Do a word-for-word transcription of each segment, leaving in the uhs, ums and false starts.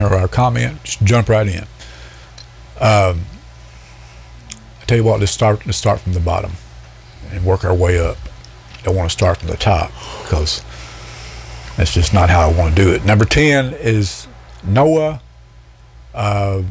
or our comment, just jump right in. Um, I tell you what, let's start, let's start from the bottom and work our way up. You don't want to start from the top because that's just not how I want to do it. Number ten is Noah uh,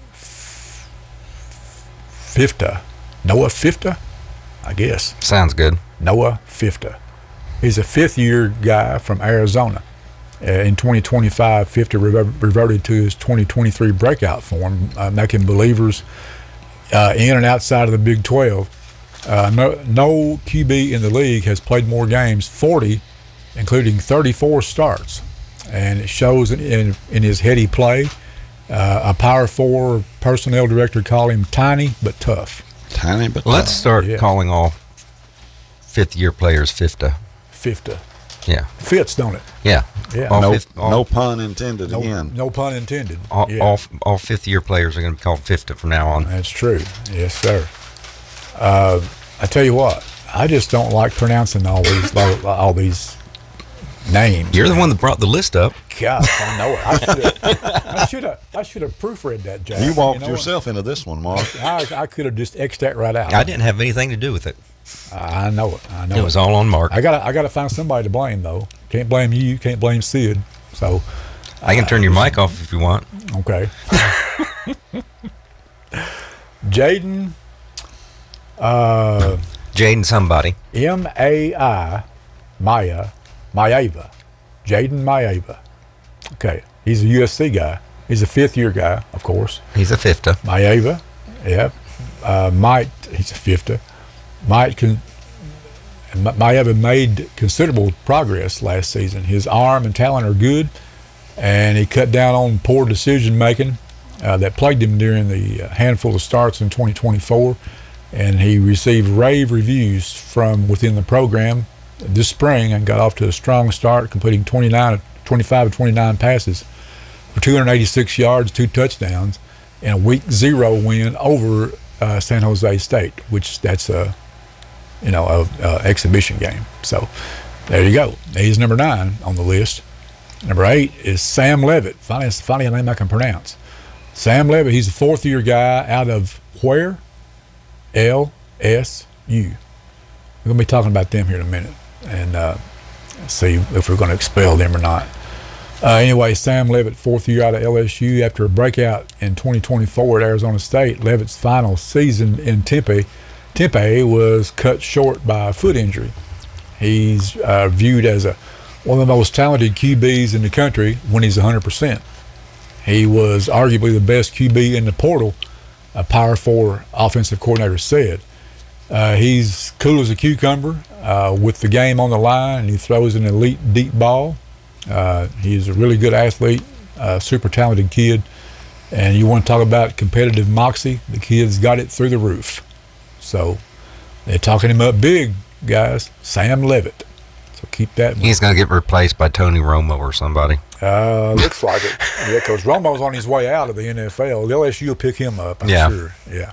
Fifta. Noah Fifta, I guess. Sounds good. Noah Fifta. He's a fifth-year guy from Arizona. Uh, in twenty twenty-five, Fifta rever- reverted to his twenty twenty-three breakout form, uh, making believers uh, in and outside of the Big twelve. Uh, no, no Q B in the league has played more games, forty, including thirty-four starts. And it shows in, in, in his heady play. Uh, a Power Four personnel director called him tiny but tough. Tiny but well, tough. Let's start Yeah. calling all fifth-year players Fifta. Fifta. Yeah. Fits, don't it? Yeah. Yeah. All No, fifth, all, no pun intended No, again. no pun intended. all, Yeah. all, all fifth-year players are going to be called Fifta from now on. That's true. Yes, sir. Uh, I tell you what, I just don't like pronouncing all these all these names. You're the one that brought the list up. God, I know it. I should have. I should have. I should have proofread that, Jack. You walked know yourself into this one, Mark. what? I, I could have just X'd that right out. I didn't have anything to do with it. I know it. I know It was all on Mark. I got. I got to find somebody to blame though. Can't blame you. Can't blame Sid. So. I can turn your mic off if you want. Okay. Jaden. Uh. Jaden somebody. M A I Maya Maeva. Jaden Maeva. Okay. He's a U S C guy. He's a fifth year guy, of course. He's a Fifta. Maeva. Yeah. Uh, might he's a fifth. Might can Maeva made considerable progress last season. His arm and talent are good, and he cut down on poor decision making uh, that plagued him during the uh, handful of starts in twenty twenty-four. And he received rave reviews from within the program this spring and got off to a strong start, completing twenty-nine, twenty-five of twenty-nine passes for two hundred eighty-six yards, two touchdowns, in a week zero win over uh, San Jose State, which that's a, you know, a, a exhibition game. So there you go. He's number nine on the list. Number eight is Sam Levitt. Finally, finally a name I can pronounce. Sam Levitt. He's a fourth-year guy out of where? L S U. We're going to be talking about them here in a minute and uh, see if we're going to expel them or not. Uh, anyway, Sam Levitt, fourth year out of L S U. After a breakout in twenty twenty-four at Arizona State, Levitt's final season in Tempe, Tempe was cut short by a foot injury. He's uh, viewed as a, one of the most talented Q Bs in the country when he's one hundred percent. He was arguably the best Q B in the portal, a Power Four offensive coordinator said. Uh, he's cool as a cucumber uh, with the game on the line, and he throws an elite deep ball. Uh, he's a really good athlete, uh, super talented kid. And you want to talk about competitive moxie, the kid's got it through the roof. So they're talking him up big, guys. Sam Levitt. So keep that in mind. He's going to get replaced by Tony Romo or somebody. Uh, looks like it. Yeah, because Romo's on his way out of the N F L. L S U will pick him up, I'm Yeah. sure. Yeah.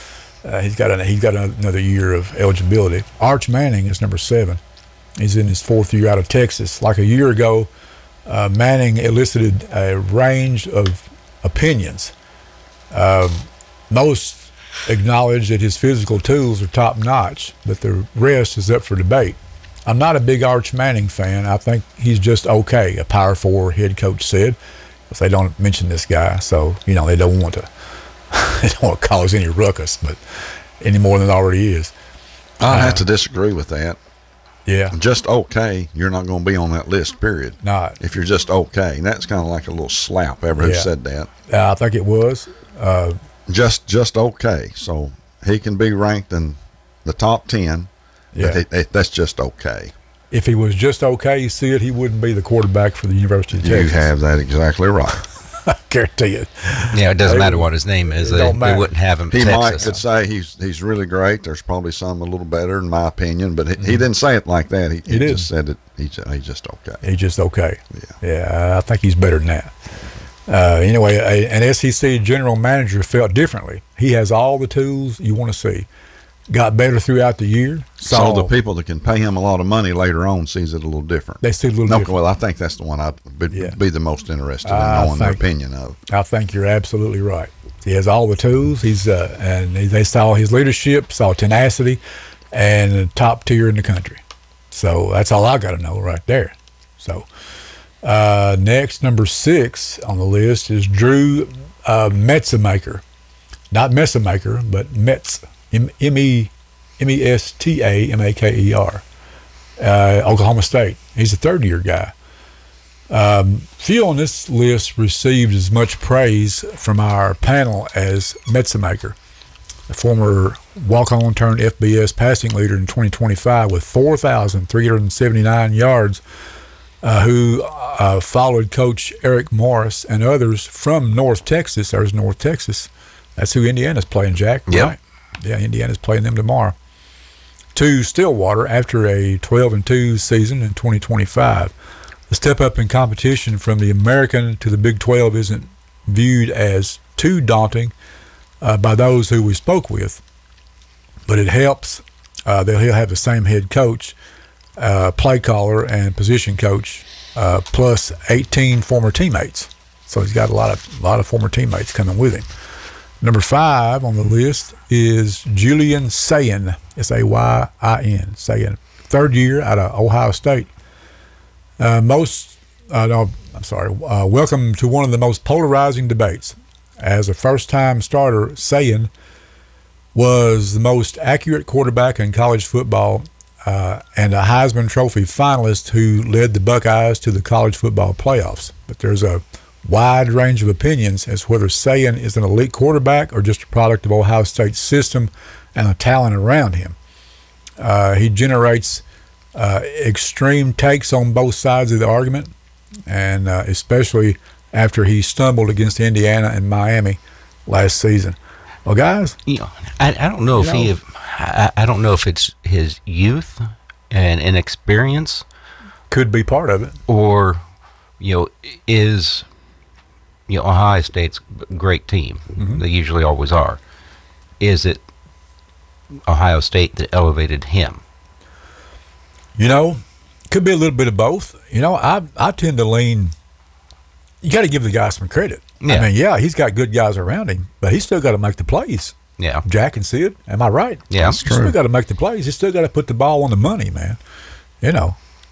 Uh, he's got an, he's got another year of eligibility. Arch Manning is number seven. He's in his fourth year out of Texas. Like a year ago, uh, Manning elicited a range of opinions. Um, most acknowledge that his physical tools are top notch, but the rest is up for debate. I'm not a big Arch Manning fan. I think he's just okay, a Power Four head coach said. Because they don't mention this guy, so, you know, they don't want to they don't want to cause any ruckus, but any more than it already is. I Uh, have to disagree with that. Yeah. Just okay, you're not going to be on that list, period. Not. If you're just okay. And that's kind of like a little slap, ever who Yeah. said that. Uh, I think it was. Uh, Just just okay. So he can be ranked in the top ten, yeah. but he, he- that's just okay. If he was just okay, you see it, he wouldn't be the quarterback for the University of You Texas. have that exactly right. I guarantee it. Yeah, it doesn't They- matter what his name is. it They, don't they matter. wouldn't have him He in might Texas. could say he's he's really great. There's probably some a little better, in my opinion, but he, Mm-hmm. he didn't say it like that. He, he, He didn't. just said it. He's he's just okay. He's just okay. Yeah. Yeah, I think he's better than that. Uh, anyway, a, an S E C general manager felt differently. He has all the tools you want to see. got better throughout the year. So the people that can pay him a lot of money later on sees it a little different. They see it a little no, different. Well, I think that's the one I'd be, Yeah. be the most interested in I knowing their think- opinion of. I think you're absolutely right. He has all the tools. He's uh, and they saw his leadership, saw tenacity, and the top tier in the country. So that's all I got to know right there. So uh, next, number six on the list is Drew uh, Metzemaker, not Messamaker, but Metz, M E M E S T A M A K E R, uh, Oklahoma State. He's a third year guy. Um, few on this list received as much praise from our panel as Metzemaker, the former walk-on turned F B S passing leader in twenty twenty-five with four thousand three hundred seventy-nine yards, uh, who uh, followed Coach Eric Morris and others from North Texas. There's North Texas. That's who Indiana's playing, Jack. Yep. Right? Yeah, Indiana's playing them tomorrow. To Stillwater after a twelve and two season in twenty twenty-five. The step up in competition from the American to the Big twelve isn't viewed as too daunting uh, by those who we spoke with, but it helps. Uh, they'll he'll have the same head coach, uh, play caller, and position coach, uh, plus eighteen former teammates. So he's got a lot of a lot of former teammates coming with him. Number five on the list is Julian Sayin, S A Y I N, Sayin, third year out of Ohio State. Uh, most, uh, no, I'm sorry, uh, welcome to one of the most polarizing debates. As a first-time starter, Sayin was the most accurate quarterback in college football uh, and a Heisman Trophy finalist who led the Buckeyes to the college football playoffs. But there's a wide range of opinions as to whether Sayin is an elite quarterback or just a product of Ohio State's system and the talent around him. Uh, he generates uh, extreme takes on both sides of the argument, and uh, especially after he stumbled against Indiana and Miami last season. Well, guys, You know, I, I don't know You if he, know. I, I don't know if it's his youth and inexperience, could be part of it. or, you know, is, you know, Ohio State's a great team. Mhm. They usually always are. Is it Ohio State that elevated him? You know, could be a little bit of both. You know, I I tend to lean. You got to give the guy some credit. I Yeah. mean, yeah, he's got good guys around him, but he's still got to make the plays. Yeah. Jack and Sid, am I right? Yeah. That's He's still true. got to make the plays. He's still got to put the ball on the money, man. You know,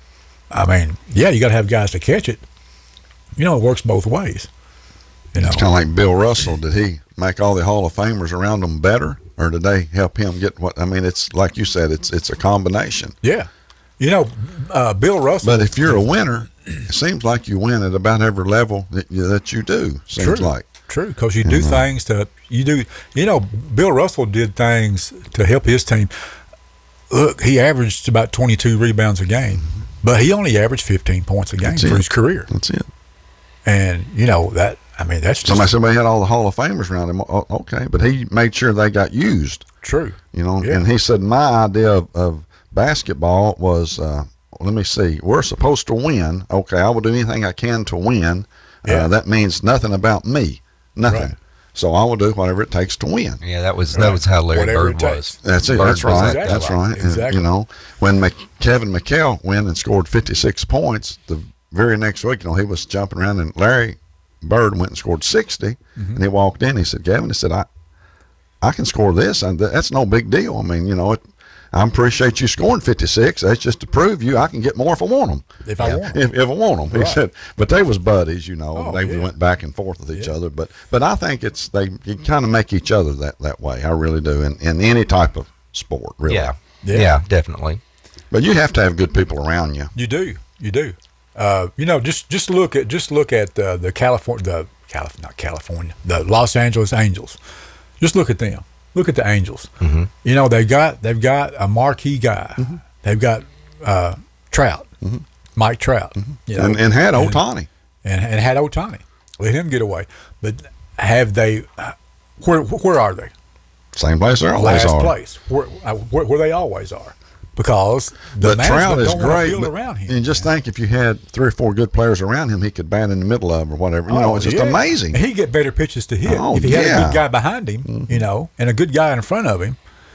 I mean, yeah, you got to have guys to catch it. You know, it works both ways. You know, It's kind of like Bill Russell. Did he make all the Hall of Famers around him better, or did they help him get what? I mean, it's like you said, it's it's a combination. yeah. You know, uh, Bill Russell. But if you're a winner, it seems like you win at about every level that you, that you do. Seems True. like. True, because you do things to you do. You know, Bill Russell did things to help his team. Look, he averaged about twenty-two rebounds a game, but he only averaged fifteen points a game That's for it. his career. That's it. And you know that. I mean, that's just Somebody somebody had all the Hall of Famers around him. O- Okay, but he made sure they got used. true. You know, Yeah. and he said my idea of, of basketball was, uh, let me see, we're supposed to win. Okay, I will do anything I can to win. Yeah. Uh, that means nothing about me, nothing. Right. So I will do whatever it takes to win. Yeah, that was Right. that was how Larry Whatever Bird it was. takes. That's it. Bird That's was right. exactly That's right. right. And, Exactly. you know, when Mc, Kevin McHale went and scored fifty-six points, the very next week, you know, he was jumping around, and Larry Bird went and scored sixty, Mm-hmm. and he walked in. He said, "Gavin," he said, "I, I can score this, and th- that's no big deal. I mean, you know, it, I appreciate you scoring fifty-six. That's just to prove you I can get more if I want them. If I Yeah. want, If, if I want them." He Right. said, but they was buddies, you know. Oh, they yeah. went back and forth with each Yeah. other. But but I think it's they you kind of make each other that, that way. I really do in, in any type of sport, really. Yeah. Yeah. yeah, definitely. But you have to have good people around you. you do, you do. Uh, you know, just just look at just look at uh, the California, the Calif- not California, the Los Angeles Angels. Just look at them. Look at the Angels. Mm-hmm. You know, they got they've got a marquee guy. Mm-hmm. They've got uh, Trout, Mike Trout, you know, And, and had and- Otani. and, and had Otani. Let him get away. But have they? Uh, where where are they? Same place they always Last are. place. Where, uh, where where they always are. Because the But Trout management is don't want to great. build But, around him. and just think if you had three or four good players around him, he could bat in the middle of or whatever. You know, Oh, it's just yeah. amazing. And he'd get better pitches to hit Oh, if he had a yeah. good guy behind him, you know, and a good guy in front of him.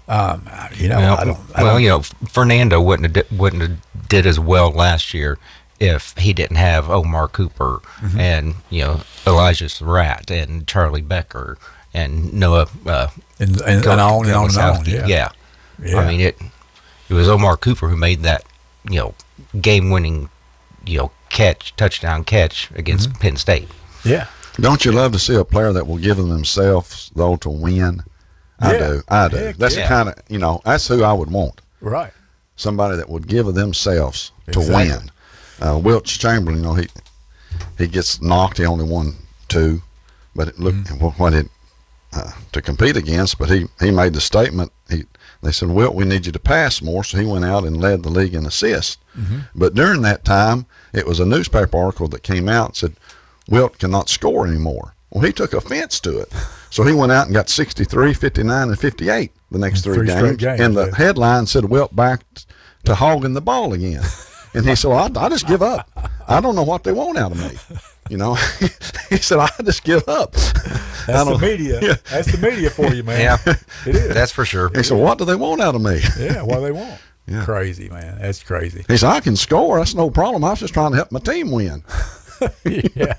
Um, you know, well, I don't. I well, don't, you know, Fernando wouldn't have, di- wouldn't have did as well last year if he didn't have Omar Cooper Mm-hmm. and you know Elijah Surratt and Charlie Becker and Noah uh, and, and, Go- and on and on and on. Gillisowski. Yeah. yeah. Yeah. I mean it. It was Omar Cooper who made that you know game-winning you know catch touchdown catch against Mm-hmm. Penn State. Yeah. Don't you love to see a player that will give them themselves though to win? I Yeah. do. I do. Heck That's yeah. the kind of you know. That's who I would want. Right. Somebody that would give of themselves to Exactly. win. Uh, Wilt Chamberlain, you know, he he gets knocked. He only won two, but it looked Mm-hmm. what it uh, to compete against. But he he made the statement. He they said, Wilt, we need you to pass more. So he went out and led the league in assists. Mm-hmm. But during that time, it was a newspaper article that came out and said Wilt cannot score anymore. Well, he took offense to it. So he went out and got sixty-three, fifty-nine, and fifty-eight the next three, Three games. straight games, And the yeah. headline said Wilt back to hogging the ball again. And he said, well, I, I just give up. I don't know what they want out of me. You know, he said, I just give up. That's I the don't- media. Yeah. That's the media for you, man. Yeah, It is. that's for sure. He said, what do they want out of me? Yeah, what they want. Yeah. Crazy, man. That's crazy. He said, I can score. That's no problem. I was just trying to help my team win. Yeah.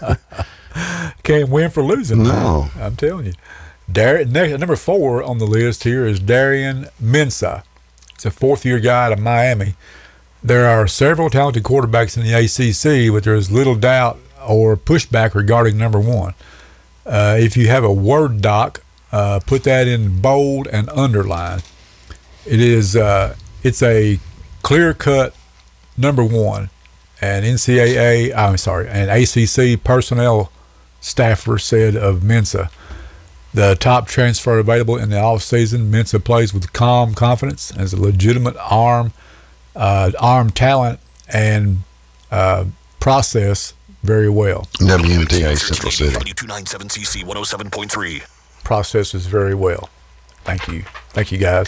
Can't win for losing. No. man. I'm telling you. Dar- next, number four on the list here is Darian Mensah. It's a fourth-year guy out of Miami. There are several talented quarterbacks in the A C C, but there is little doubt or pushback regarding number one. Uh, if you have a Word doc, uh, put that in bold and underline. It is uh, it's a clear-cut number one. And N C double A, I'm sorry, and A C C personnel staffer said of Mensah, the top transfer available in the offseason. Mensah plays with calm confidence, has a legitimate arm, uh, arm talent, and uh, process very well. W M T A Central City. W two ninety-seven C C one oh seven point three. Processes very well. Thank you. Thank you, guys.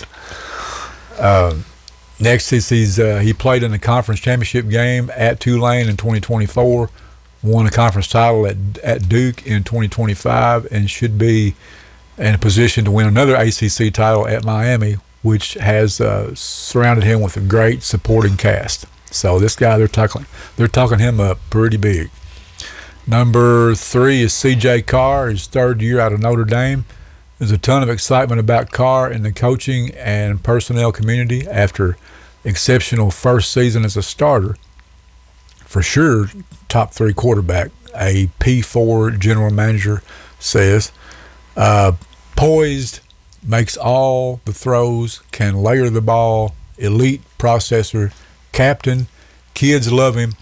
Um, next is he's, uh, he played in the conference championship game at Tulane in twenty twenty-four, won a conference title at, at Duke in twenty twenty-five, and should be in a position to win another A C C title at Miami, which has uh, surrounded him with a great supporting cast. So this guy, they're talking, they're talking him up pretty big. Number three is C J Carr, his third year out of Notre Dame. There's a ton of excitement about Carr in the coaching and personnel community after exceptional first season as a starter. For sure, top three quarterback, a P four general manager says. Uh, poised, makes all the throws, can layer the ball, elite processor, captain, kids love him,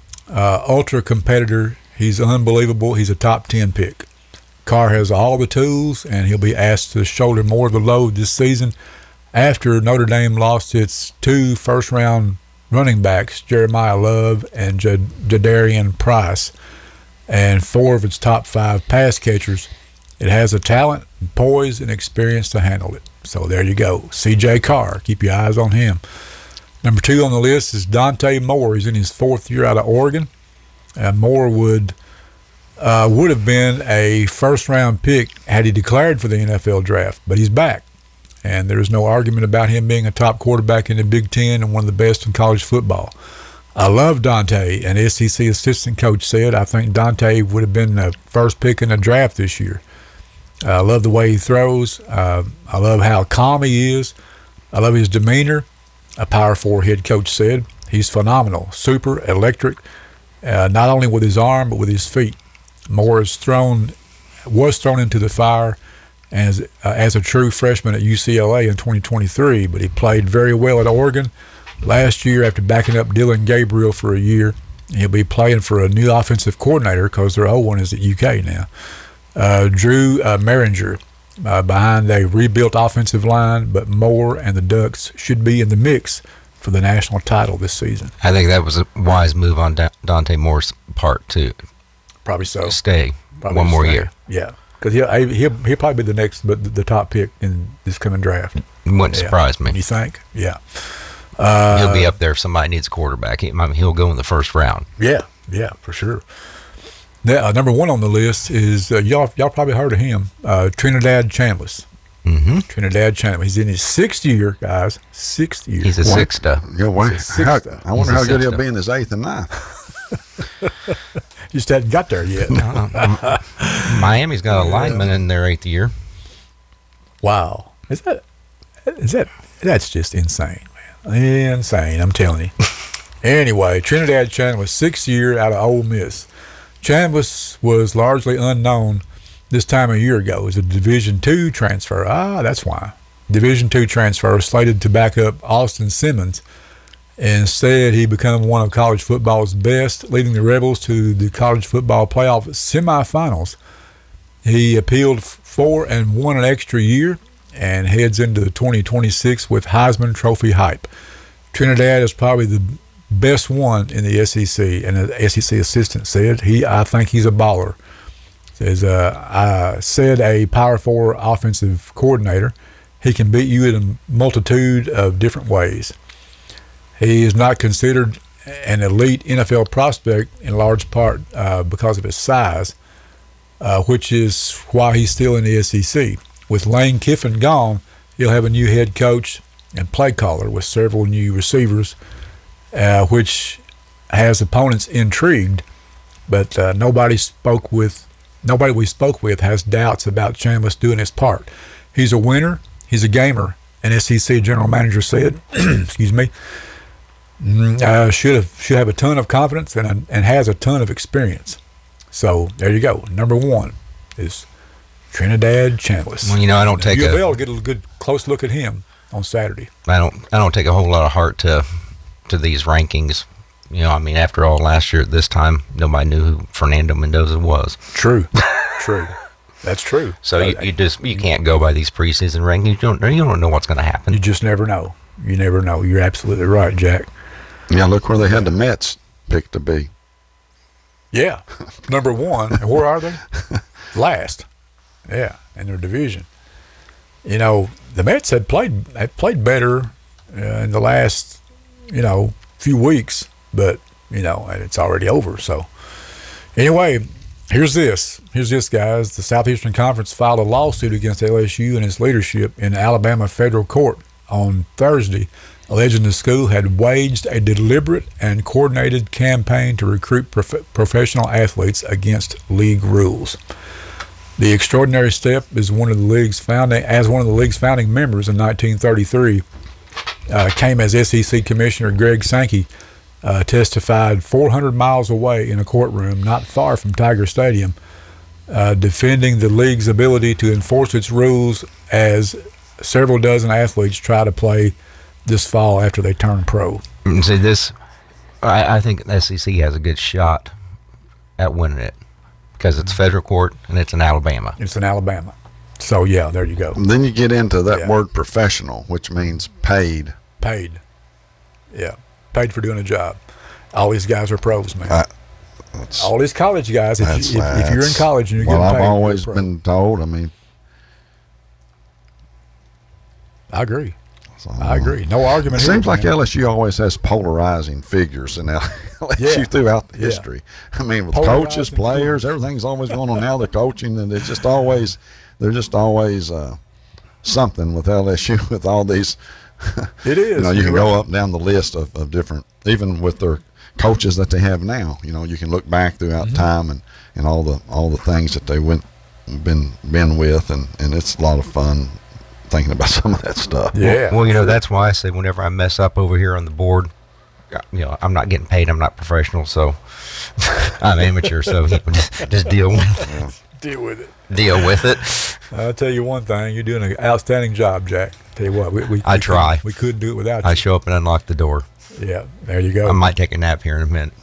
uh, ultra competitor. He's unbelievable. He's a top ten pick. Carr has all the tools, and he'll be asked to shoulder more of the load this season after Notre Dame lost its two first-round running backs, Jeremiah Love and J- Jadarian Price, and four of its top five pass catchers. It has the talent, and poise, and experience to handle it. So there you go. C J Carr. Keep your eyes on him. Number two on the list is Dante Moore. He's in his fourth year out of Oregon. Uh, Moore would uh, would have been a first-round pick had he declared for the N F L draft, but he's back. And there's no argument about him being a top quarterback in the Big Ten and one of the best in college football. I love Dante, an S E C assistant coach said. I think Dante would have been the first pick in the draft this year. I love the way he throws. Uh, I love how calm he is. I love his demeanor, a Power Four head coach said. He's phenomenal, super electric, uh, not only with his arm but with his feet. Moore is thrown, was thrown into the fire as, uh, as a true freshman at U C L A in twenty twenty-three, but he played very well at Oregon last year after backing up Dylan Gabriel for a year. He'll be playing for a new offensive coordinator because their old one is at U K now. Uh, Drew uh, Maringer uh, behind a rebuilt offensive line, but Moore and the Ducks should be in the mix for the national title this season. I think that was a wise move on Da- Dante Moore's part to Probably so. stay Probably one more stay. year. Yeah, because he'll, he'll he'll probably be the next, but the top pick in this coming draft. Wouldn't Yeah. surprise me. You think? Yeah. Uh, He'll be up there if somebody needs a quarterback. He, I mean, he'll go in the first round. Yeah, yeah, for sure. Now, uh, number one on the list is uh, y'all. Y'all probably heard of him, uh, Trinidad Chambliss. Mm-hmm. Trinidad Chandler. He's in his sixth year, guys. Sixth year. He's a sixta. Yeah, wait, He's a how, sixta. I wonder He's a how good he'll sixta. be in his eighth and ninth. Just hadn't got there yet. Uh, Miami's got a lineman in their eighth year. Wow. Is that, is that, that's just insane, man. Insane, I'm telling you. Anyway, Trinidad Chandler, sixth year out of Ole Miss. Chandler was largely unknown this time a year ago as a Division two transfer. Ah, that's why. Division two transfer slated to back up Austin Simmons. Instead, he became one of college football's best, leading the Rebels to the college football playoff semifinals. He appealed for and won an extra year and heads into twenty twenty-six with Heisman Trophy hype. Trinidad is probably the best one in the S E C, and the S E C assistant said, "He, I think he's a baller." Says, uh, I said a Power Four offensive coordinator. He can beat you in a multitude of different ways. He is not considered an elite N F L prospect in large part uh, because of his size, uh, which is why he's still in the S E C. With Lane Kiffin gone, he'll have a new head coach and play caller with several new receivers, uh, which has opponents intrigued. But uh, nobody spoke with nobody we spoke with has doubts about Chambliss doing his part. He's a winner. He's a gamer. An S E C general manager said. excuse me. Uh, should have should have a ton of confidence and and has a ton of experience. So there you go. Number one is Trinidad Chambliss. Well, you know, I don't take U of a- L will get a good close look at him on Saturday. I don't I don't take a whole lot of heart to to these rankings. You know, I mean, after all, last year at this time, nobody knew who Fernando Mendoza was. True, true. That's true. So you, you just you can't go by these preseason rankings. You don't you don't know what's going to happen. You just never know. You never know. You're absolutely right, Jack. Yeah, look where they had the Mets picked to be. Yeah, number one. And where are they? Last. Yeah, in their division. You know, the Mets had played had played better uh, in the last, you know, few weeks, but you know, and it's already over. So, anyway, here's this. Here's this, guys. The Southeastern Conference filed a lawsuit against L S U and its leadership in Alabama federal court on Thursday, alleging the school had waged a deliberate and coordinated campaign to recruit prof- professional athletes against league rules. The extraordinary step is one of the league's founding, as one of the league's founding members in nineteen thirty-three, uh, came as S E C Commissioner Greg Sankey uh, testified four hundred miles away in a courtroom not far from Tiger Stadium, uh, defending the league's ability to enforce its rules as several dozen athletes try to play this fall after they turn pro. And see this, I, I think S E C has a good shot at winning it because it's federal court and it's in Alabama. It's in Alabama. So, yeah, there you go. Then you get into that Yeah. word professional, which means paid. Paid. Yeah, paid for doing a job. All these guys are pros, man. I- That's, All these college guys, if, that's, you, if, if you're in that's- college and you're well, getting I've paid, you're always a pro. been told. I mean, I agree. so, I agree. No argument It here, seems like man. L S U always has polarizing figures in L S U Yeah. throughout the Yeah. history. I mean, with Polarizing coaches, players, everything's always going on now. The coaching, and it's just always, they're just always uh, something with L S U with all these. It is. You know, you You're can go right. up and down the list of, of different, even with their coaches that they have now. You know, you can look back throughout Mm-hmm. time and, and all the all the things that they went been been with, and, and it's a lot of fun thinking about some of that stuff. Yeah. Well, you know, that's why I say whenever I mess up over here on the board, you know, I'm not getting paid. I'm not professional, so I'm amateur. So you know, just, just deal with Deal with it. deal with it. I'll tell you one thing. You're doing an outstanding job, Jack. Tell you what, we, we, I we try. Couldn't, we couldn't do it without I you. show up and unlock the door. Yeah, there you go. I might take a nap here in a minute.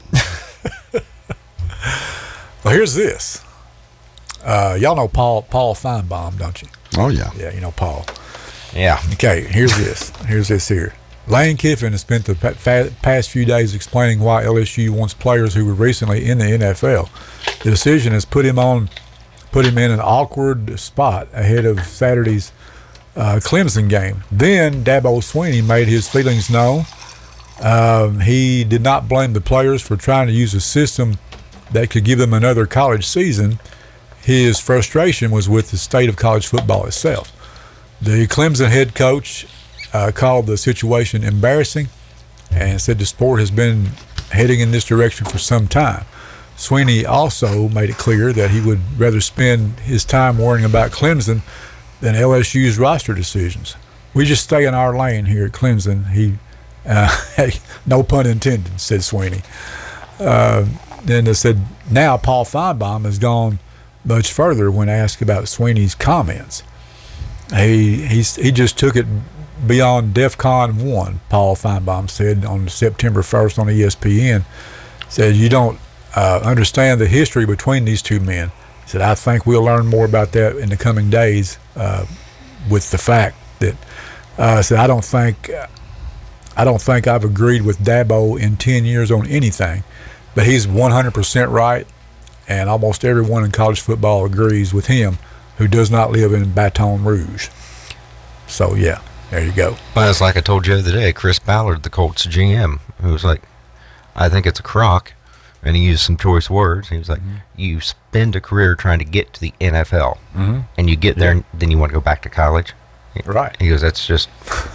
Well, here's this. Uh, y'all know Paul Paul Feinbaum, don't you? Oh yeah. Yeah, you know Paul. Yeah. Okay, here's this. Here's this here. Lane Kiffin has spent the pa- fa- past few days explaining why L S U wants players who were recently in the N F L. The decision has put him on, put him in an awkward spot ahead of Saturday's uh, Clemson game. Then Dabo Swinney made his feelings known. Um, he did not blame the players for trying to use a system that could give them another college season. His frustration was with the state of college football itself. The Clemson head coach uh, called the situation embarrassing and said the sport has been heading in this direction for some time. Sweeney also made it clear that he would rather spend his time worrying about Clemson than L S U's roster decisions. We just stay in our lane here at Clemson. He, uh, no pun intended, said Sweeney. Uh, then they said, now Paul Feinbaum has gone much further when asked about Sweeney's comments. He he's, he just took it beyond DEFCON one, Paul Feinbaum said on September first on E S P N. Said, you don't uh, understand the history between these two men. He said, I think we'll learn more about that in the coming days uh, with the fact that uh, said, I don't think I don't think I've agreed with Dabo in ten years on anything, but he's one hundred percent right, and almost everyone in college football agrees with him who does not live in Baton Rouge. So, yeah, there you go. Well, it's like I told you the other day, Chris Ballard, the Colts G M, who was like, I think it's a crock, and he used some choice words. He was like, mm-hmm. you spend a career trying to get to the N F L, mm-hmm. and you get there, yeah. and then you want to go back to college. Right. He goes, that's just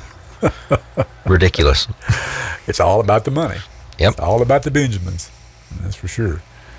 ridiculous. It's all about the money. Yep. It's all about the Benjamins. That's for sure.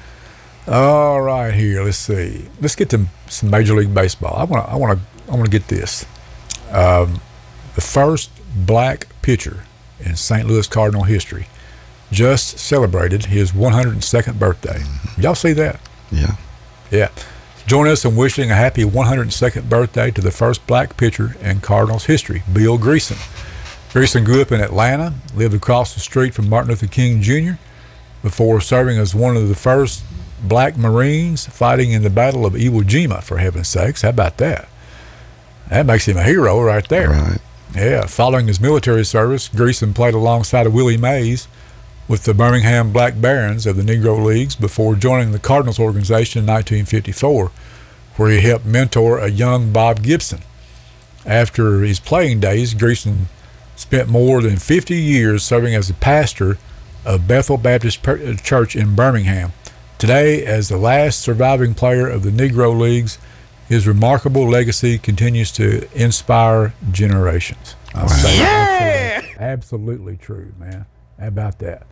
All right, here. Let's see. Let's get to some Major League Baseball. I want to. I want to. I want to get this. Um, the first black pitcher in Saint Louis Cardinal history just celebrated his one hundred second birthday. Mm-hmm. Y'all see that? Yeah. Yeah. Join us in wishing a happy one hundred second birthday to the first black pitcher in Cardinals history, Bill Greason. Greason grew up in Atlanta, lived across the street from Martin Luther King Junior before serving as one of the first black Marines fighting in the Battle of Iwo Jima, for heaven's sakes. How about that? That makes him a hero right there. Right. Yeah. Following his military service, Greason played alongside of Willie Mays with the Birmingham Black Barons of the Negro Leagues before joining the Cardinals organization in nineteen fifty-four, where he helped mentor a young Bob Gibson. After his playing days, Greason spent more than fifty years serving as a pastor of Bethel Baptist Church in Birmingham. Today, as the last surviving player of the Negro Leagues, his remarkable legacy continues to inspire generations. I'll say Yeah! Absolutely, absolutely true, man. How about that?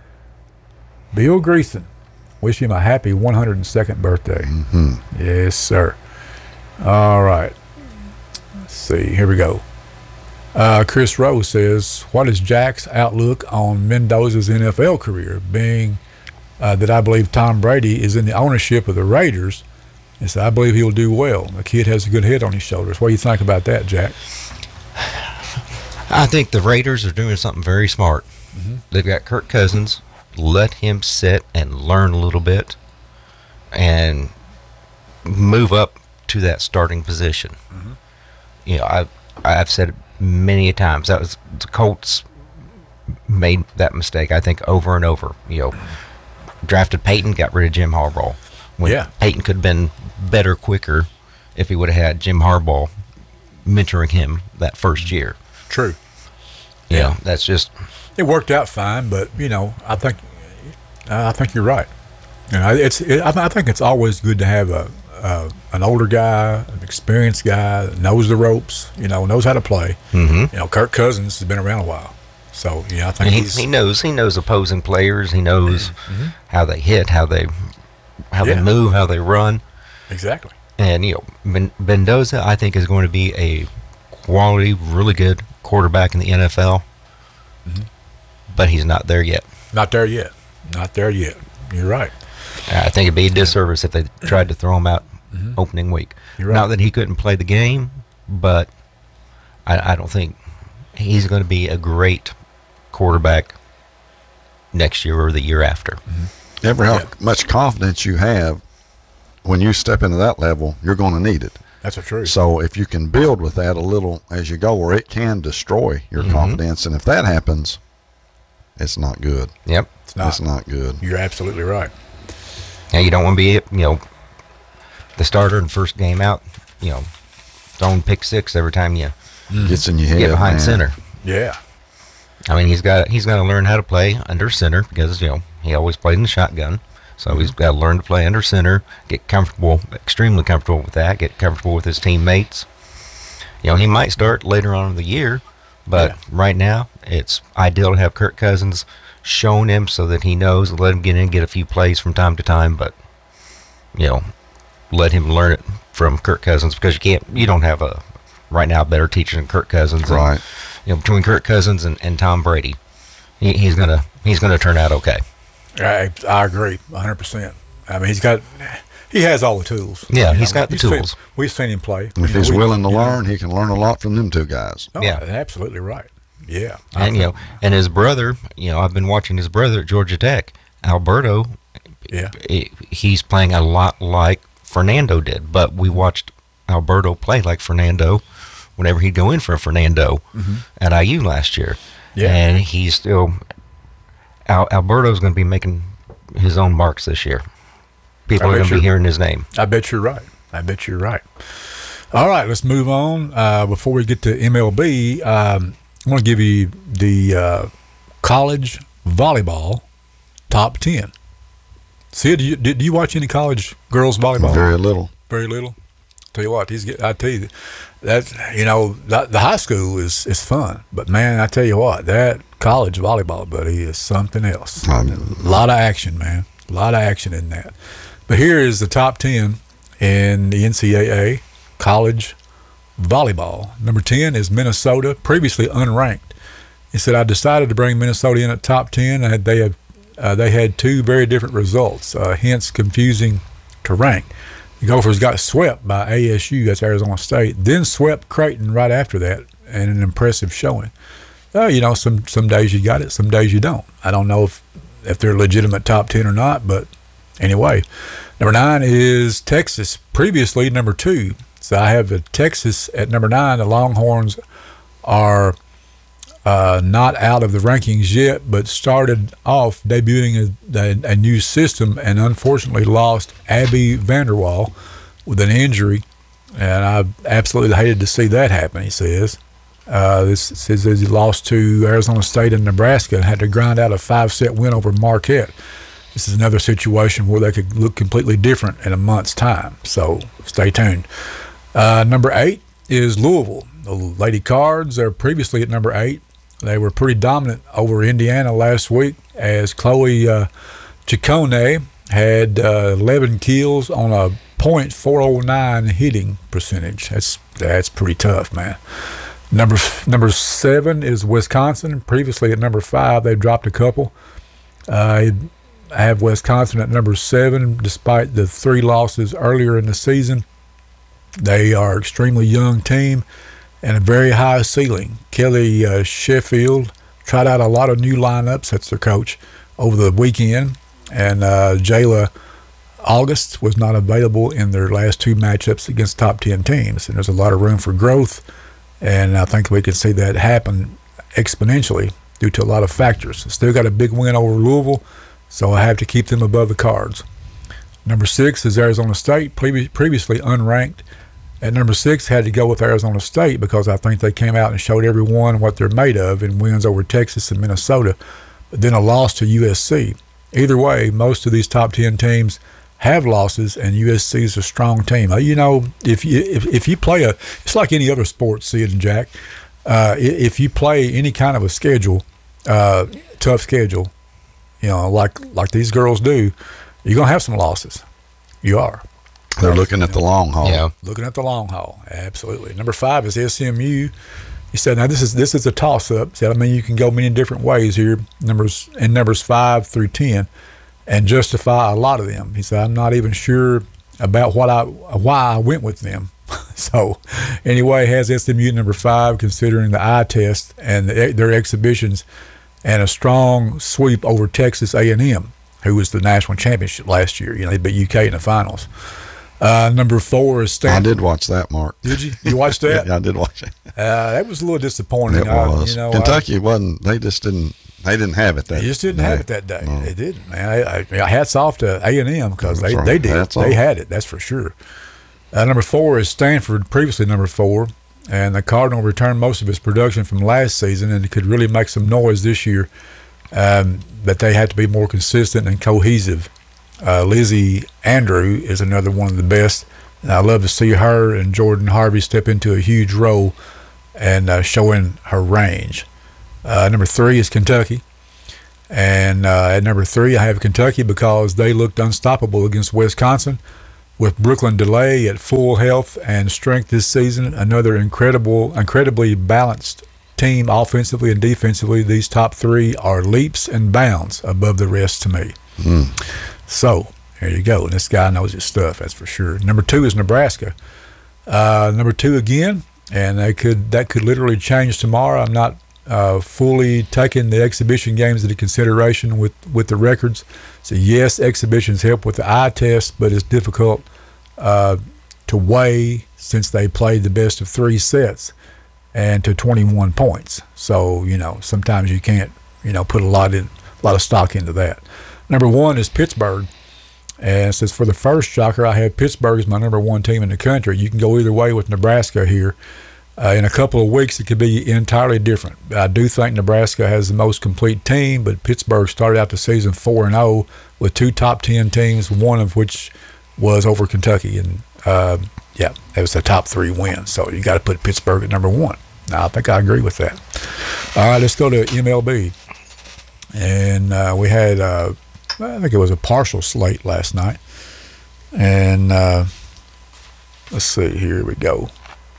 Bill Greason, wish him a happy one hundred second birthday. Mm-hmm. Yes, sir. All right. Let's see. Here we go. Uh, Chris Rowe says, what is Jack's outlook on Mendoza's N F L career, being uh, that I believe Tom Brady is in the ownership of the Raiders, and so I believe he'll do well. The kid has a good head on his shoulders. What do you think about that, Jack? I think the Raiders are doing something very smart. Mm-hmm. They've got Kirk Cousins. Let him sit and learn a little bit and move up to that starting position. Mm-hmm. You know, I've, I've said it many a times, that was the Colts made that mistake, I think, over and over. You know, drafted Peyton, got rid of Jim Harbaugh. When yeah. Peyton could have been better quicker if he would have had Jim Harbaugh mentoring him that first year. True. You Yeah, know, that's just... It worked out fine, but, you know, I think I think you're right. You know, it's it, I think it's always good to have a uh, an older guy, an experienced guy that knows the ropes, you know, knows how to play. Mm-hmm. You know, Kirk Cousins has been around a while, so yeah, I think he, he's, he knows he knows opposing players. He knows mm-hmm. how they hit, how they how Yeah. they move, how they run. exactly. And you know, Men- Mendoza, I think, is going to be a quality, really good quarterback in the N F L. Mm-hmm. But he's not there yet. Not there yet. Not there yet. You're right. I think it'd be a disservice if they tried to throw him out mm-hmm. opening week. You're right. Not that he couldn't play the game, but I, I don't think he's going to be a great quarterback next year or the year after. Mm-hmm. Ever how Yeah. much confidence you have when you step into that level, you're going to need it. That's a truth. So if you can build with that a little as you go, or it can destroy your Mm-hmm. confidence, and if that happens, it's not good. Yep. It's not. It's not good. You're absolutely right. Now, you don't want to be, you know, the starter in the first game out, you know, throwing pick six every time you Gets in your head. get behind man. center. Yeah. I mean, he's got he's got to learn how to play under center because, you know, he always played in the shotgun. So Mm-hmm. he's got to learn to play under center, get comfortable, extremely comfortable with that, get comfortable with his teammates. You know, he might start later on in the year, but Yeah. right now it's ideal to have Kirk Cousins shown him so that he knows, let him get in and get a few plays from time to time, but, you know, let him learn it from Kirk Cousins, because you can't, you don't have a, right now, better teacher than Kirk Cousins. And, Right. you know, between Kirk Cousins and, and Tom Brady, he, he's gonna he's gonna turn out okay. I, I agree, one hundred percent. I mean, he's got, he has all the tools. Yeah, You he's got the you've seen- tools. we've seen him play. And if You know, he's we- willing to you know, learn, he can learn a lot from them two guys. Oh, Yeah. absolutely right. Yeah. And you know, and his brother, you know, I've been watching his brother at Georgia Tech, Alberto. Yeah. he- He's playing a lot like Fernando did, but we watched Alberto play like Fernando whenever he'd go in for Fernando at I U last year. Yeah. And he's still, Al, Alberto's going to be making his own marks this year. People I are bet going to be you're- hearing his name. I bet you're right. I bet you're right. All right, let's move on. Uh, before we get to M L B, um, I want to give you the uh, college volleyball top ten. Sid, do you, did you watch any college girls volleyball? Very little. Very little. Tell you what, these get, I tell you that you know the, the high school is is fun, but man, I tell you what, that college volleyball, buddy, is something else. Um, A lot of action, man. A lot of action in that. But here is the top ten in the N C double A college volleyball. Number ten is Minnesota, previously unranked. He said, I decided to bring Minnesota in at top ten, and they have uh, they had two very different results, uh, hence confusing to rank. The Gophers got swept by A S U, that's Arizona State, then swept Creighton right after that, and an impressive showing. Uh, you know, some some days you got it, some days you don't. I don't know if, if they're legitimate top ten or not, but anyway. Number nine is Texas, previously number two. So I have the Texas at number nine. The Longhorns are uh, not out of the rankings yet, but started off debuting a, a, a new system and unfortunately lost Abby Vanderwall with an injury. And I absolutely hated to see that happen, he says. Uh, this says he lost to Arizona State and Nebraska and had to grind out a five-set win over Marquette. This is another situation where they could look completely different in a month's time. So stay tuned. Uh, number eight is Louisville. The Lady Cards are previously at number eight. They were pretty dominant over Indiana last week as Chloe uh, Ciccone had uh, eleven kills on a point four oh nine hitting percentage. That's that's pretty tough, man. Number number seven is Wisconsin. Previously at number five, they dropped a couple. Uh, I have Wisconsin at number seven, despite the three losses earlier in the season. They are an extremely young team and a very high ceiling. Kelly uh, Sheffield tried out a lot of new lineups. That's their coach over the weekend, and uh, Jayla August was not available in their last two matchups against top ten teams. And there's a lot of room for growth, and I think we can see that happen exponentially due to a lot of factors. Still got a big win over Louisville, so I have to keep them above the Cards. Number six is Arizona State, previ- previously unranked. At number six, had to go with Arizona State because I think they came out and showed everyone what they're made of in wins over Texas and Minnesota, but then a loss to U S C. Either way, most of these top ten teams have losses, and U S C is a strong team. You know, if you if, if you play a, it's like any other sport, Sid and Jack. Uh, if you play any kind of a schedule, uh, tough schedule, you know, like like these girls do, you're gonna have some losses. You are. They're looking at the long haul. Yeah. Looking at the long haul, absolutely. Number five is S M U. He said, "Now this is this is a toss-up." He said, "I mean, you can go many different ways here. Numbers in numbers five through ten, and justify a lot of them." He said, "I'm not even sure about what I why I went with them." So, anyway, has S M U at number five, considering the eye test and the, their exhibitions, and a strong sweep over Texas A and M, who was the national championship last year. You know, they beat U K in the finals. Uh, number four is I Stanford. did watch that, Mark. Did you? You watched that? Yeah, I did watch it. Uh, that was a little disappointing. It I- was. you know, Kentucky wasn't. They just didn't. They didn't have it that. I, they just didn't day. have it that day. No. They didn't, man. I, I, hats off to A and M because they, That's right. they did. Hats They off. had it. That's for sure. Uh, number four is Stanford, previously number four, and the Cardinal returned most of his production from last season and could really make some noise this year. Um, but they had to be more consistent and cohesive. Uh, Lizzie Andrew is another one of the best And I love to see her and Jordan Harvey step into a huge role and uh, showing her range. Uh, number three is Kentucky. And uh, at number three, I have Kentucky because they looked unstoppable against Wisconsin. With Brooklyn DeLay at full health and strength this season, another incredible, incredibly balanced team offensively and defensively. These top three are leaps and bounds above the rest to me. Mm. So there you go. And this guy knows his stuff, that's for sure. Number two is Nebraska. Uh, number two again, and they could that could literally change tomorrow. I'm not uh, fully taking the exhibition games into consideration with, with the records. So yes, exhibitions help with the eye test, but it's difficult uh, to weigh since they played the best of three sets and to twenty-one points. So, you know, sometimes you can't, you know, put a lot in a lot of stock into that. Number one is Pittsburgh. And since for the first shocker, I have Pittsburgh as my number one team in the country. You can go either way with Nebraska here. Uh, in a couple of weeks, it could be entirely different. I do think Nebraska has the most complete team, but Pittsburgh started out the season four and oh with two top ten teams, one of which was over Kentucky. And, uh, yeah, it was a top three win. So you got to put Pittsburgh at number one. Now, I think I agree with that. All right, let's go to M L B. And uh, we had, uh, I think it was a partial slate last night. And uh, let's see, here we go.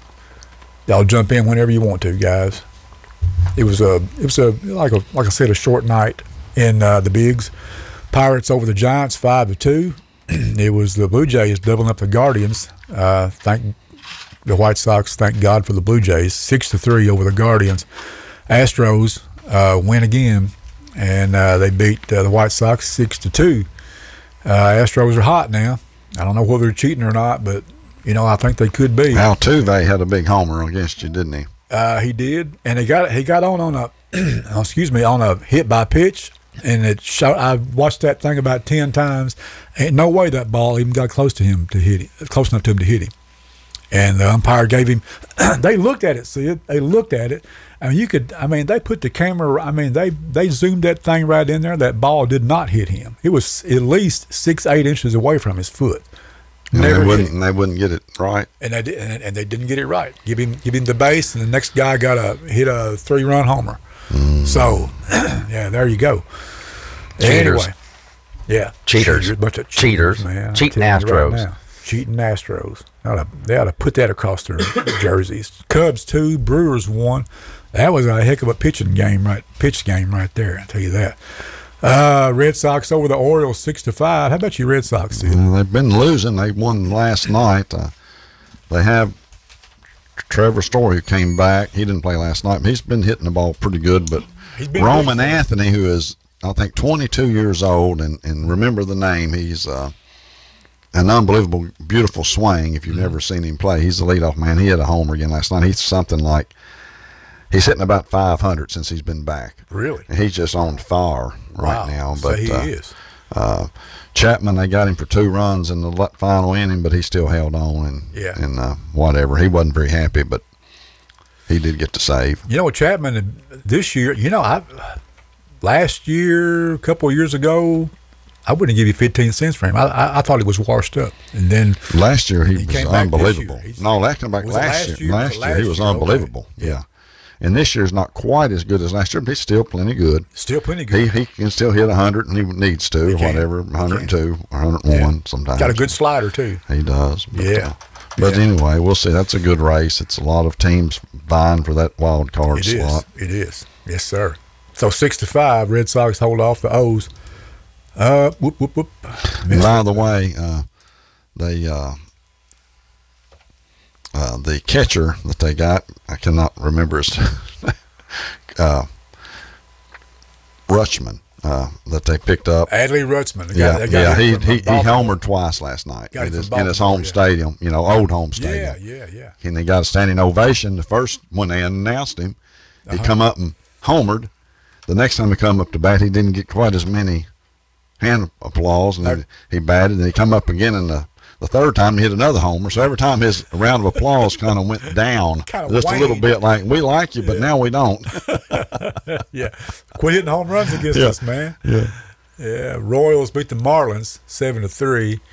Y'all jump in whenever you want to, guys. It was a, it was a like a like I said, a short night in uh, the bigs. Pirates over the Giants, five to two. It was the Blue Jays doubling up the Guardians. Uh, thank the White Sox. Thank God for the Blue Jays, six to three over the Guardians. Astros uh, win again, and uh, they beat uh, the White Sox six to two. Uh, Astros are hot now. I don't know whether they're cheating or not, but. You know, I think they could be. Altuve had a big homer against you, didn't he? Uh, he did, and he got he got on on a excuse me on a hit by pitch, and it shot. I watched that thing about ten times. Ain't no way that ball even got close to him to hit him, close enough to him to hit him. And the umpire gave him. They looked at it. See it? They looked at it. I mean, you could. I mean, they put the camera. I mean, they they zoomed that thing right in there. That ball did not hit him. It was at least six eight inches away from his foot. And they wouldn't. And they wouldn't get it right. And they did, and, and they didn't get it right. Give him, give him the base, and the next guy got a hit a three-run homer. Mm. So, yeah, there you go. Cheaters. Anyway, yeah, cheaters, cheaters, bunch of cheaters, cheaters man. cheating Astros, right cheating Astros. They ought, to, they ought to put that across their jerseys. Cubs two, Brewers one. That was a heck of a pitching game, right? Pitch game right there. I tell you that. Uh, Red Sox over the Orioles six to five. How about you, Red Sox? Well, they've been losing. They won last night. Uh, they have Trevor Story who came back. He didn't play last night, but he's been hitting the ball pretty good. But Roman Anthony, who is I think twenty-two years old, and, and remember the name. He's uh, an unbelievable, beautiful swing. If you've mm-hmm. never seen him play, he's the leadoff man. He had a homer again last night. He's something like. He's hitting about five hundred since he's been back. Really? And he's just on fire right wow. now. But so he uh, is. Uh, Chapman, they got him for two runs in the final inning, but he still held on and yeah. and uh, whatever. He wasn't very happy, but he did get to save. You know, Chapman this year. You know, I last year, a couple of years ago, I wouldn't give you fifteen cents for him. I, I, I thought he was washed up, and then last year he, he was came unbelievable. No, that came back last, last year. year. Last, last year he was year, unbelievable. Okay. Yeah. And this year's not quite as good as last year, but he's still plenty good. Still plenty good. He he can still hit one hundred, and he needs to, he or can. whatever, one oh two, or one oh one yeah. sometimes. Got a good slider, too. He does. But, yeah. Uh, but yeah. anyway, we'll see. That's a good race. It's a lot of teams vying for that wild card it slot. Is. It is. Yes, sir. So six to five, Red Sox hold off the O's. Uh, whoop, whoop, whoop. And by the way, uh, they uh, uh, the catcher that they got, I cannot remember his uh, Rutschman uh, that they picked up. Adley Rutschman. Yeah, yeah. He he, he homered twice last night in his, in his home yeah. stadium. You know, old home stadium. Yeah, yeah, yeah. And they got a standing ovation the first when they announced him. He uh-huh. come up and homered. The next time he come up to bat, he didn't get quite as many hand applause, and he, he batted, and he come up again in the, the third time he hit another homer. So every time his round of applause kind of went down kind of just waned. a little bit, like, we like you, but yeah. now we don't. yeah. Quit hitting home runs against yeah. us, man. Yeah. Yeah. Royals beat the Marlins seven to three.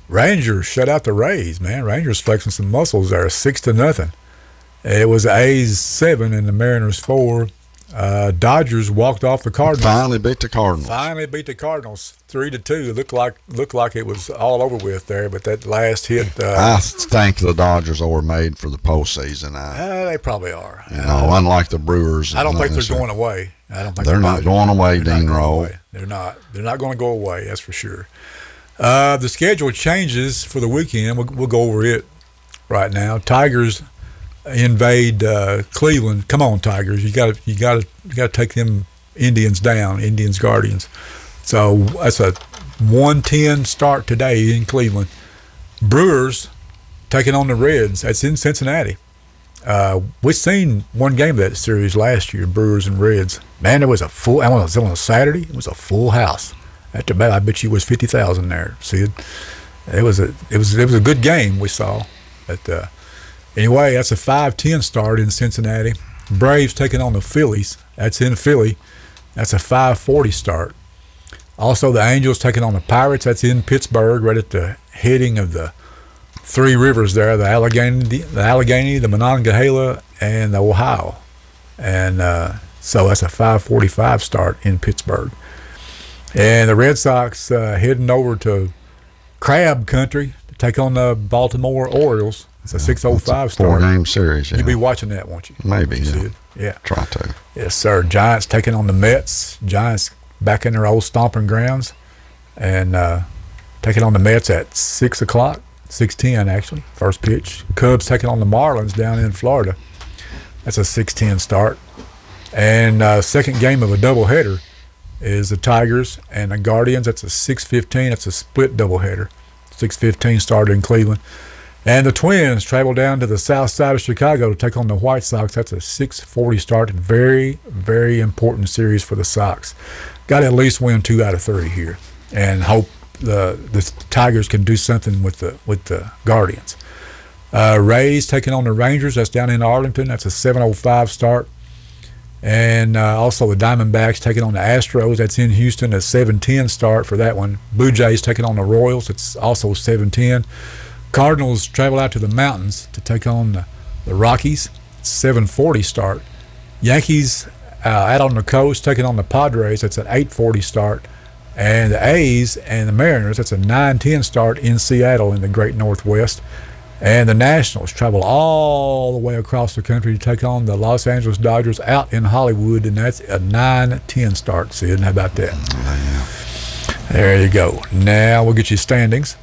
Rangers shut out the Rays, man. Rangers flexing some muscles there, six to nothing. It was the A's seven and the Mariners four. Uh, Dodgers walked off the Cardinals. Finally beat the Cardinals. Finally beat the Cardinals three to two. Looked like looked like it was all over with there, but that last hit. Uh, I think the Dodgers are made for the postseason. I, uh, they probably are. You know, uh, unlike the Brewers. I don't think they're going away. I don't think they're the not going away, Dean Rowe. They're not. They're not going to go away. That's for sure. Uh, the schedule changes for the weekend. We'll, we'll go over it right now. Tigers invade uh, Cleveland. Come on, Tigers! You got to you got to you got to take them Indians down. Indians Guardians. So that's a one ten start today in Cleveland. Brewers taking on the Reds. That's in Cincinnati. Uh, we've seen one game of that series last year, Brewers and Reds. Man, it was a full. I was on a Saturday. It was a full house. At the bat, I bet you was fifty thousand there. See, it, it was a it was it was a good game we saw. But uh, anyway, that's a five ten start in Cincinnati. Braves taking on the Phillies. That's in Philly. That's a five forty start. Also, the Angels taking on the Pirates. That's in Pittsburgh, right at the heading of the three rivers there: the Allegheny, the Allegheny, the Monongahela, and the Ohio. And uh, so that's a five forty-five start in Pittsburgh. And the Red Sox uh, heading over to Crab Country to take on the Baltimore Orioles. It's a six oh five start. Four-game series, yeah. You'll be watching that, won't you? Maybe, you yeah. See it? Yeah. Try to. Yes, sir. Giants taking on the Mets. Giants back in their old stomping grounds. And uh, taking on the Mets at six o'clock, six ten actually, first pitch. Cubs taking on the Marlins down in Florida. That's a six ten start. And uh, second game of a doubleheader is the Tigers and the Guardians. That's a six fifteen. That's a split doubleheader. six fifteen started in Cleveland. And the Twins travel down to the south side of Chicago to take on the White Sox. That's a six forty start. Very, very important series for the Sox. Got to at least win two out of three here and hope the the Tigers can do something with the with the Guardians. Uh, Rays taking on the Rangers. That's down in Arlington. That's a seven oh five start. And uh, also the Diamondbacks taking on the Astros. That's in Houston. A seven ten start for that one. Blue Jays taking on the Royals. It's also seven ten. Cardinals travel out to the mountains to take on the, the Rockies. seven forty start. Yankees uh, out on the coast taking on the Padres. That's an eight forty start. And the A's and the Mariners, that's a nine ten start in Seattle in the Great Northwest. And the Nationals travel all the way across the country to take on the Los Angeles Dodgers out in Hollywood, and that's a nine ten start, Sid. How about that? Yeah. There you go. Now we'll get you standings,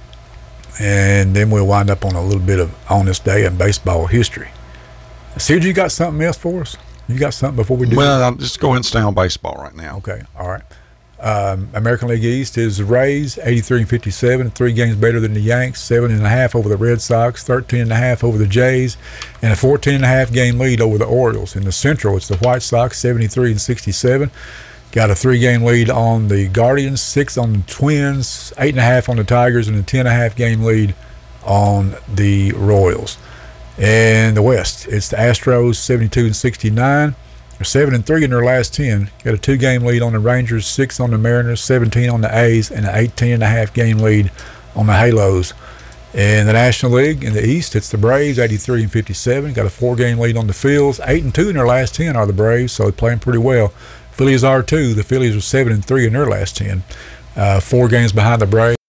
and then we'll wind up on a little bit of On This Day in baseball history. Sid, you got something else for us? You got something before we do Well, that? I'll just go ahead and stay on baseball right now. Okay, all right. Um, American League East is the Rays, eighty-three and fifty-seven, three games better than the Yanks, seven and a half over the Red Sox, thirteen and a half over the Jays, and a fourteen and a half game lead over the Orioles. In the Central, it's the White Sox, seventy-three and sixty-seven, got a three game lead on the Guardians, six on the Twins, eight and a half on the Tigers, and a ten and a half game lead on the Royals. In the West, it's the Astros, seventy-two and sixty-nine. They're seven and three in their last ten. Got a two-game lead on the Rangers, six on the Mariners, seventeen on the A's, and an eighteen and a half game lead on the Halos. In the National League, in the East, it's the Braves, eighty-three and fifty-seven. Got a four-game lead on the Phils. Eight and two in their last ten are the Braves, so they're playing pretty well. Phillies are too. The Phillies are seven and three in their last ten. Uh, four games behind the Braves.